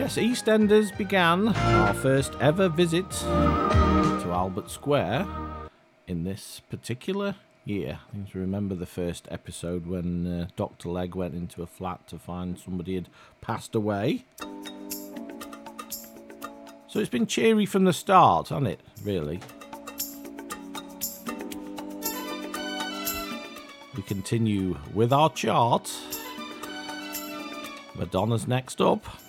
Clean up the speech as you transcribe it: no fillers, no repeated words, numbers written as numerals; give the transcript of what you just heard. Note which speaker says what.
Speaker 1: Yes, EastEnders began our first ever visit to Albert Square in this particular year. I think I remember the first episode when Dr. Legg went into a flat to find somebody had passed away. So it's been cheery from the start, hasn't it, really? We continue with our chart. Madonna's next up.